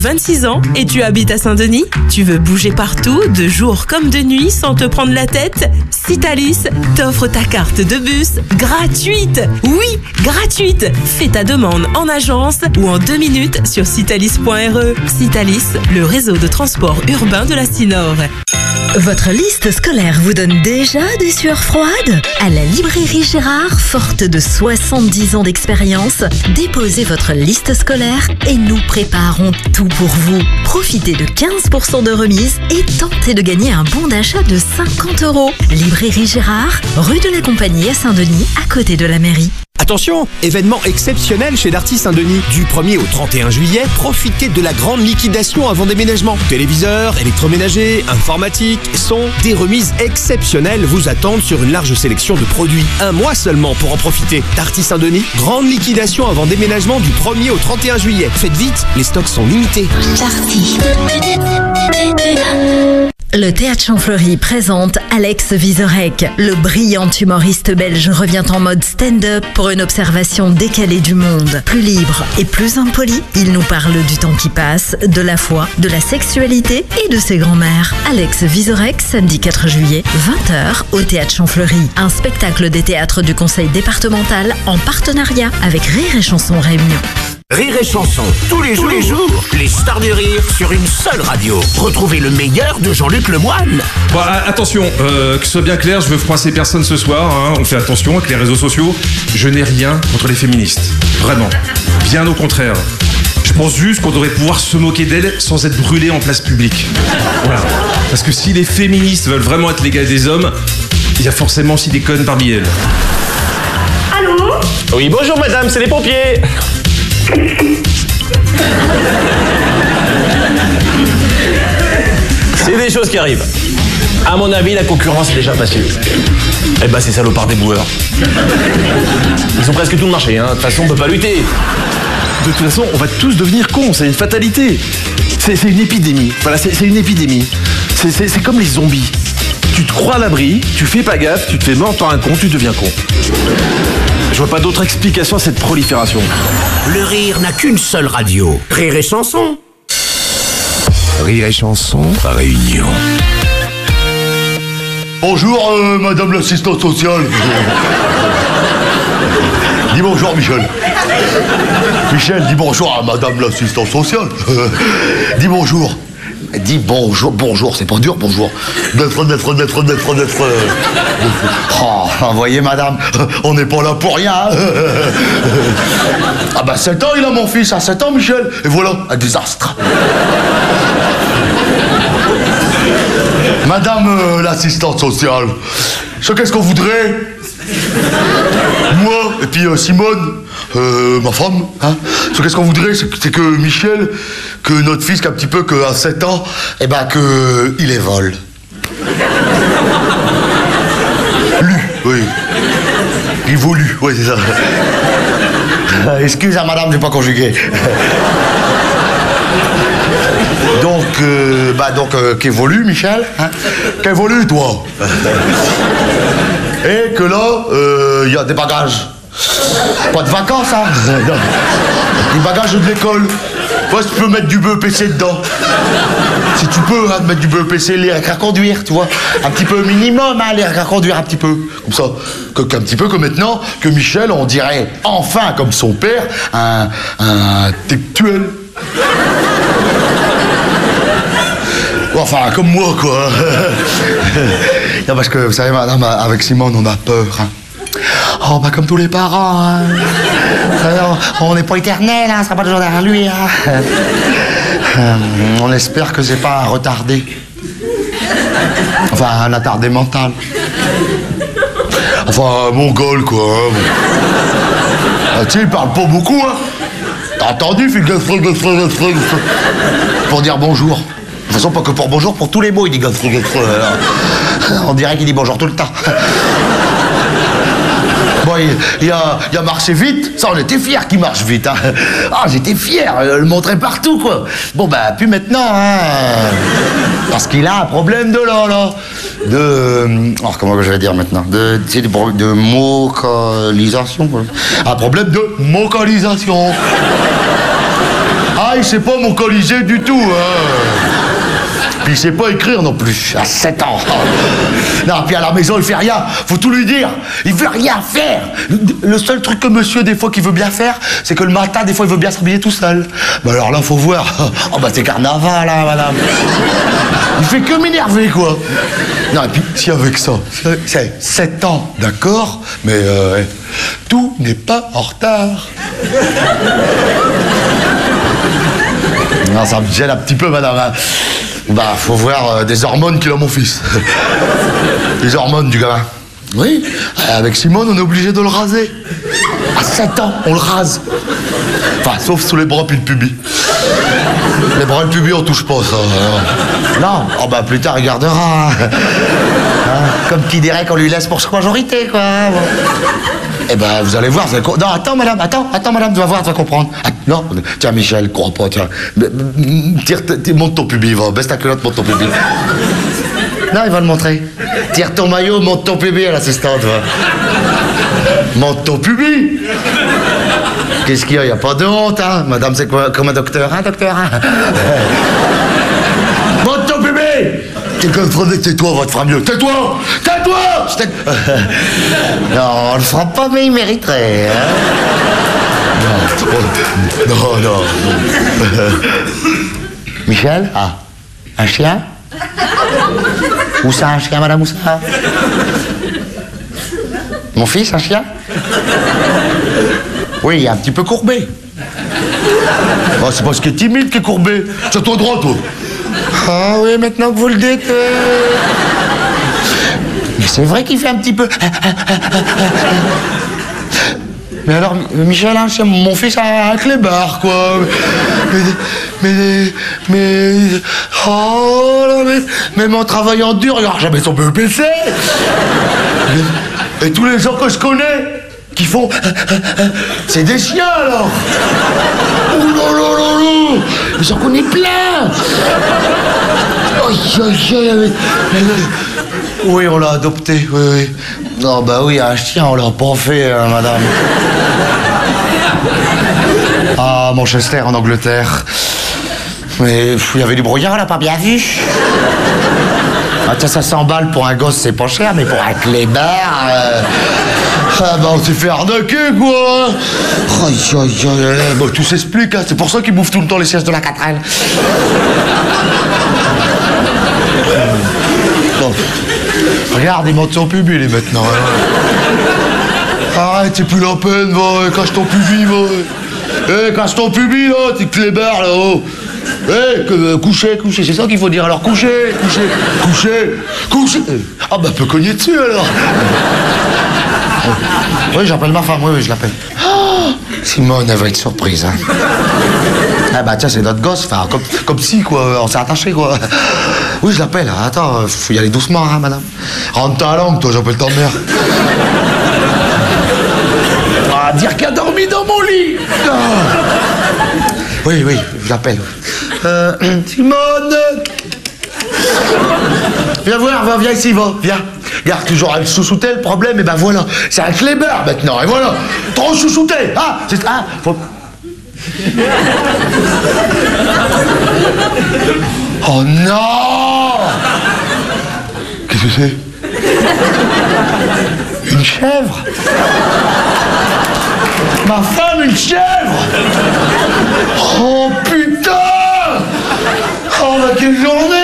26 ans et tu habites à Saint-Denis? Tu veux bouger partout, de jour comme de nuit, sans te prendre la tête? Citalis t'offre ta carte de bus gratuite. Oui, gratuite. Fais ta demande en agence ou en 2 minutes sur citalis.re. Citalis, le réseau de transport urbain de la Sinor. Votre liste scolaire vous donne déjà des sueurs froides? À la librairie Gérard, forte de 70 ans d'expérience, déposez votre liste scolaire et nous préparons tout pour vous. Profitez de 15% de remise et tentez de gagner un bon d'achat de 50 €. Librairie Gérard, rue de la Compagnie à Saint-Denis, à côté de la mairie. Attention, événement exceptionnel chez Darty Saint-Denis. Du 1er au 31 juillet, profitez de la grande liquidation avant déménagement. Téléviseurs, électroménagers, informatique, son, des remises exceptionnelles vous attendent sur une large sélection de produits. Un mois seulement pour en profiter. Darty Saint-Denis, grande liquidation avant déménagement du 1er au 31 juillet. Faites vite, les stocks sont limités. Darty. Le Théâtre Champfleury présente Alex Vizorek. Le brillant humoriste belge revient en mode stand-up pour une observation décalée du monde. Plus libre et plus impoli, il nous parle du temps qui passe, de la foi, de la sexualité et de ses grands-mères. Alex Vizorek, samedi 4 juillet, 20h au Théâtre Champfleury. Un spectacle des théâtres du Conseil départemental en partenariat avec Rire et Chanson Réunion. Rire et Chanson, tous les jours, les stars du rire sur une seule radio. Retrouvez le meilleur de Jean-Luc Lemoyne. Bon, attention, que ce soit bien clair, je veux froisser personne ce soir, hein. On fait attention avec les réseaux sociaux. Je n'ai rien contre les féministes, vraiment, bien au contraire. Je pense juste qu'on devrait pouvoir se moquer d'elles sans être brûlé en place publique. Voilà. Parce que si les féministes veulent vraiment être l'égale des hommes, il y a forcément aussi des connes parmi elles. Allô? Oui, bonjour madame, c'est les pompiers. C'est des choses qui arrivent. À mon avis, la concurrence est déjà passée. Eh ben, ces salopards des boueurs. Ils ont presque tout le marché, hein. De toute façon, on peut pas lutter. De toute façon, on va tous devenir cons, c'est une fatalité. C'est une épidémie. Voilà, c'est une épidémie. C'est comme les zombies. Tu te crois à l'abri, tu fais pas gaffe, tu te fais mordre un con, tu deviens con. Je vois pas d'autre explication à cette prolifération. Le rire n'a qu'une seule radio. Rire et Chanson. Rire et Chanson, Réunion. Bonjour, madame l'assistante sociale. Dis bonjour, Michel. Michel, dis bonjour à madame l'assistante sociale. Dis bonjour. Dis bonjour, bonjour, c'est pas dur, bonjour. D'être. Oh, vous voyez, madame, on n'est pas là pour rien. Ah bah 7 ans, il a mon fils, à 7 ans, Michel. Et voilà, un désastre. Madame l'assistante sociale, qu'est-ce qu'on voudrait? Moi, et puis Simone, ma femme, hein. Qu'est-ce qu'on voudrait, c'est que Michel, que notre fils, qu'un petit peu, qu'à 7 ans, eh ben, qu'il les vole. Lu, oui. Il voulu, oui, c'est ça. Excuse, hein, madame, j'ai pas conjugué. Donc, qu'évolue, Michel, hein? Qu'évolue, toi? Et que là, il y a des bagages. Pas de vacances, hein? Des bagages de l'école. Ouais, si tu peux mettre du BEPC dedans. Si tu peux, hein, mettre du BEPC, les règles à conduire, tu vois. Un petit peu minimum, hein, les règles à conduire, un petit peu. Comme ça. Qu'un petit peu que maintenant, que Michel, on dirait, enfin, comme son père, un intellectuel. Enfin, comme moi, quoi. Non, parce que, vous savez, madame, avec Simone, on a peur, hein. Oh, bah, comme tous les parents, hein. On n'est pas éternel, hein, ça sera pas toujours derrière lui, hein. On espère que c'est pas un retardé. Enfin, un attardé mental. Enfin, un mongol, quoi. Hein. Ah, tu sais, il parle pas beaucoup, hein. T'as entendu, il fait pour dire bonjour. De toute façon, pas que pour bonjour, pour tous les mots, il dit on dirait qu'il dit bonjour tout le temps. Bon, il a marché vite, ça on était fiers qu'il marche vite, hein. Ah, j'étais fier, le montrer partout, quoi. Bon, bah, plus maintenant, hein. Parce qu'il a un problème de là. Alors, comment je vais dire maintenant? De vocalisation, quoi. Un problème de vocalisation. Ah, Ah, il sait pas vocaliser du tout, hein. Puis il sait pas écrire non plus, à 7 ans. Non, puis à la maison, il fait rien. Faut tout lui dire. Il veut rien faire. Le seul truc que monsieur, des fois, qu'il veut bien faire, c'est que le matin, des fois, il veut bien s'habiller tout seul. Bah alors là, faut voir. Oh bah c'est carnaval, là, madame. Il fait que m'énerver, quoi. Non, et puis, si avec ça, c'est 7 ans, d'accord, mais tout n'est pas en retard. Non, ça me gêne un petit peu, madame. Hein. Bah, faut voir des hormones qu'il a, mon fils. Les hormones du gamin. Oui, avec Simone, on est obligé de le raser. À 7 ans, on le rase. Enfin, sauf sous les bras puis le pubis. Les bras et le pubis, on touche pas, ça. Non, oh bah plus tard, il gardera. Hein, comme qui dirait qu'on lui laisse pour sa majorité, quoi. Bon. Eh ben, vous allez voir, vous allez... Non, attends, madame, tu vas voir, tu vas comprendre. Ah, non, tiens, Michel, crois pas, tiens. Monte ton pubis, va, baisse ta culotte, monte ton pubis. Non, il va le montrer. Tire ton maillot, monte ton pubis à l'assistante, va. Monte ton pubis. Qu'est-ce qu'il y a? Y a pas de honte, hein. Madame, c'est quoi, comme un docteur, hein, docteur, hein. Monte ton pubis. Quelqu'un me ferait, tais-toi, va te faire mieux. Tais-toi. Non, on le fera pas, mais il mériterait, hein. Non. Michel? Ah, un chien? Où ça, un chien, madame, où ça? Mon fils, un chien? Oui, il est un petit peu courbé. Oh, c'est parce qu'il est timide qu'il est courbé. C'est toi droit, toi. Ah oui, maintenant que vous le dites... Mais c'est vrai qu'il fait un petit peu... Mais alors, Michel, hein, c'est mon fils a un clébard, quoi. Oh là, même en travaillant dur, il n'aura jamais son BEPC. Et tous les gens que je connais, qui font... C'est des chiens, alors. Oh là là là là. J'en connais plein. Oui, on l'a adopté, oui. Non, bah oui, un chien, on l'a pas fait, hein, madame. Ah, Manchester, en Angleterre. Mais il y avait du brouillard, on l'a pas bien vu. Ah, tiens, ça 100 balles pour un gosse, c'est pas cher, mais pour un clébard... Ah, bah, on s'est fait arnaquer, quoi. Bon, tout s'explique, hein. C'est pour ça qu'ils bouffent tout le temps les sièges de la 4L. Bon. Regarde, il monte son pubis, lui, maintenant. Hein. Arrête, c'est plus la peine, va. Cache ton pubis, va. Cache ton pubis, là, t'es clébard, là-haut. Coucher, c'est ça qu'il faut dire. Alors, coucher. Ah, bah, peut cogner dessus, alors. Oui, j'appelle ma femme, oui, je l'appelle. Oh, Simone, elle va être surprise, hein. Ah bah tiens, c'est notre gosse, enfin, comme si, quoi, on s'est attaché, quoi. Oui, je l'appelle, attends, faut y aller doucement, hein, madame. Rentre ta langue, toi, j'appelle ta mère. Ah, dire qu'elle a dormi dans mon lit. Ah. Oui, je l'appelle. Simone. Viens voir, viens ici, viens. Regarde, toujours à le chouchouter, le problème, et ben voilà, c'est un clébard maintenant, et voilà, trop chouchouté, ah, c'est... Ah, faut... Oh non! Qu'est-ce que c'est? Une chèvre? Ma femme, une chèvre? Oh putain! Oh, bah quelle journée!